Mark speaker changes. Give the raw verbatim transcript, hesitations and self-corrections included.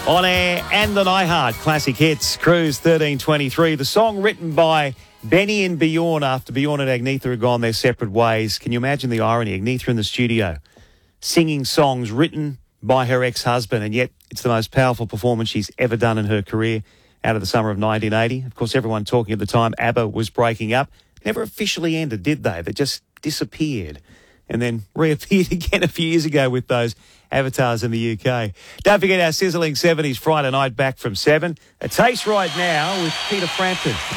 Speaker 1: On air and on iHeart Classic Hits, Cruise thirteen twenty-three. The song written by Benny and Bjorn after Bjorn and Agnetha had gone their separate ways. Can you imagine the irony? Agnetha in the studio singing songs written by her ex-husband, and yet it's the most powerful performance she's ever done in her career out of the summer of nineteen eighty. Of course, everyone talking at the time, ABBA was breaking up. Never officially ended, did they? They just disappeared and then reappeared again a few years ago with those avatars in the U K. Don't forget our sizzling seventies Friday night back from seven. A taste right now with Peter Frampton.